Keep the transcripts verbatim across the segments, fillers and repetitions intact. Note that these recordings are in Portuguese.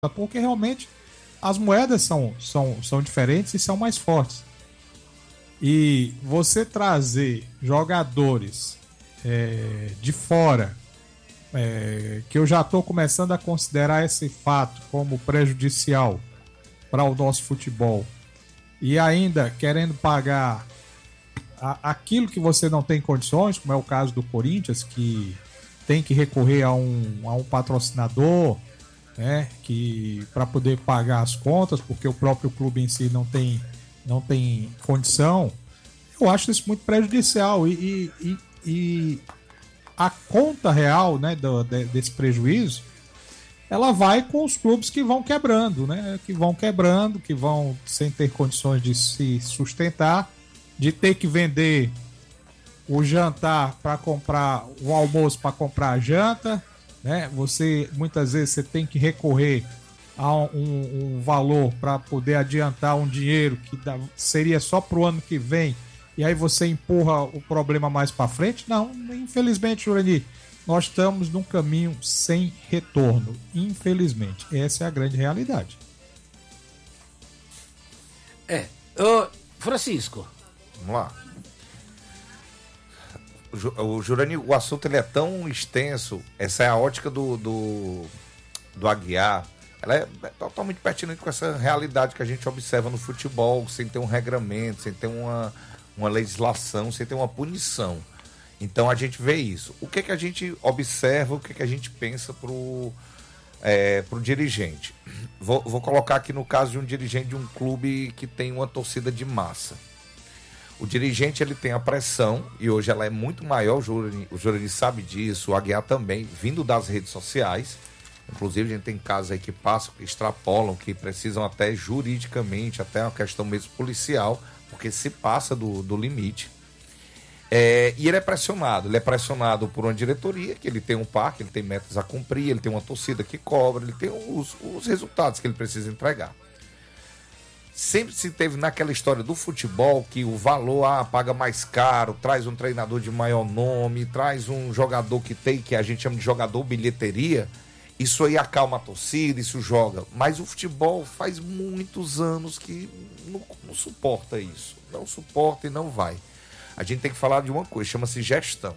porque realmente as moedas são, são, são diferentes e são mais fortes. E você trazer jogadores é, de fora, é, que eu já estou começando a considerar esse fato como prejudicial para o nosso futebol, e ainda querendo pagar a, aquilo que você não tem condições, como é o caso do Corinthians, que tem que recorrer a um, a um patrocinador, né, que para poder pagar as contas, porque o próprio clube em si não tem, não tem condição. Eu acho isso muito prejudicial e, e, e a conta real, né, do, de, desse prejuízo, ela vai com os clubes que vão quebrando, né, que vão quebrando, que vão sem ter condições de se sustentar, de ter que vender o jantar para comprar o almoço, para comprar a janta, né? Você muitas vezes você tem que recorrer a um, um valor para poder adiantar um dinheiro que dá, seria só para o ano que vem, e aí você empurra o problema mais para frente. Não, infelizmente, Jurani, nós estamos num caminho sem retorno, infelizmente, essa é a grande realidade. É, ô, Francisco, vamos lá. O Jurani, o assunto ele é tão extenso, essa é a ótica do, do, do Aguiar, ela é, é totalmente pertinente com essa realidade que a gente observa no futebol, sem ter um regramento, sem ter uma, uma legislação, sem ter uma punição. Então a gente vê isso. O que é que a gente observa, o que é que a gente pensa pro, é, pro dirigente? Vou, vou colocar aqui no caso de um dirigente de um clube que tem uma torcida de massa. O dirigente ele tem a pressão, e hoje ela é muito maior, o Jurani, o Jurani sabe disso, o Aguiar também, vindo das redes sociais. Inclusive a gente tem casos aí que passam, que extrapolam, que precisam até juridicamente, até uma questão mesmo policial, porque se passa do, do limite. É, e ele é pressionado, ele é pressionado por uma diretoria, que ele tem um parque, ele tem metas a cumprir, ele tem uma torcida que cobra, ele tem os, os resultados que ele precisa entregar. Sempre se teve naquela história do futebol que o valor ah, paga mais caro, traz um treinador de maior nome, traz um jogador que tem, que a gente chama de jogador bilheteria, isso aí acalma a torcida, isso joga. Mas o futebol faz muitos anos que não, não suporta isso, não suporta e não vai. A gente tem que falar de uma coisa, chama-se gestão.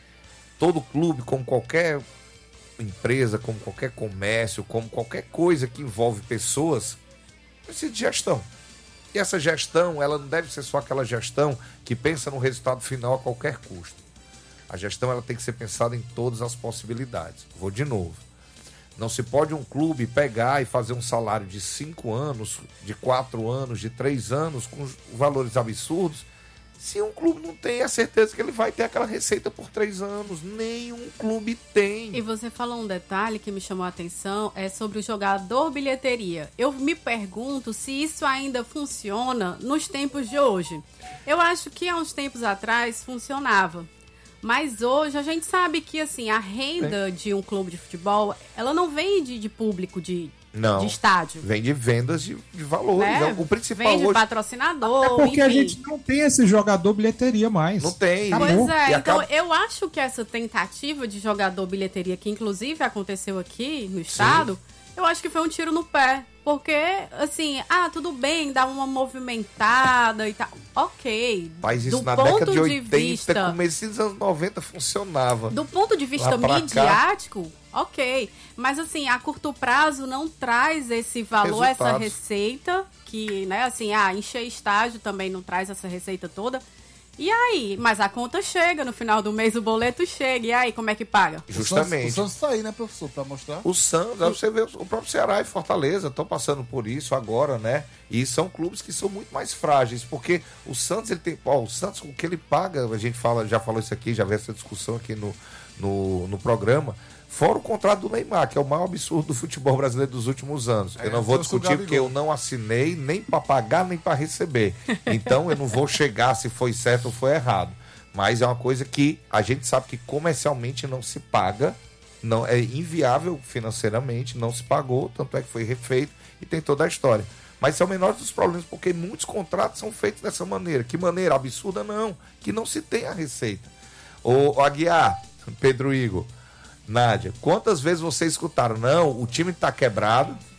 Todo clube, como qualquer empresa, como qualquer comércio, como qualquer coisa que envolve pessoas, precisa de gestão. E essa gestão, ela não deve ser só aquela gestão que pensa no resultado final a qualquer custo. A gestão ela tem que ser pensada em todas as possibilidades. Vou de novo. Não se pode um clube pegar e fazer um salário de cinco anos, de quatro anos, de três anos, com valores absurdos, se um clube não tem a certeza que ele vai ter aquela receita por três anos. Nenhum clube tem. E você falou um detalhe que me chamou a atenção, é sobre o jogador bilheteria. Eu me pergunto se isso ainda funciona nos tempos de hoje. Eu acho que há uns tempos atrás funcionava. Mas hoje a gente sabe que assim, a renda Sim. de um clube de futebol, ela não vem de, de público, de, não, de estádio. Vem de vendas de, de valores. Né? O principal vem de hoje... patrocinador, É porque enfim. a gente não tem esse jogador bilheteria mais. Não tem. Pois é, e então acaba... eu acho que essa tentativa de jogador bilheteria, que inclusive aconteceu aqui no estado, Sim. eu acho que foi um tiro no pé. Porque, assim, ah, tudo bem, dá uma movimentada e tal. Ok. Faz isso do na ponto década de oitenta, de vista, começo dos anos noventa funcionava. Do ponto de vista midiático, cá. ok. Mas, assim, a curto prazo não traz esse valor, Resultados. essa receita. Que, né, assim, ah, encher estágio também não traz essa receita toda. E aí? Mas a conta chega, no final do mês o boleto chega. E aí, como é que paga? Justamente. O Santos tá aí, né, professor, pra mostrar? O Santos, você vê, o próprio Ceará e Fortaleza estão passando por isso agora, né? E são clubes que são muito mais frágeis, porque o Santos, ele tem... Ó, o Santos, o que ele paga, a gente fala, já falou isso aqui, já veio essa discussão aqui no, no, no programa, fora o contrato do Neymar, que é o maior absurdo do futebol brasileiro dos últimos anos. É, eu não vou discutir porque eu não assinei nem para pagar, nem para receber. Então eu não vou chegar se foi certo ou foi errado. Mas é uma coisa que a gente sabe que comercialmente não se paga, não é inviável financeiramente, não se pagou, tanto é que foi refeito e tem toda a história. Mas é o menor dos problemas, porque muitos contratos são feitos dessa maneira. Que maneira absurda? Não. Que não se tem a receita. Ô, Aguiar, Pedro Igor, Nádia, quantas vezes vocês escutaram? Não, o time tá quebrado,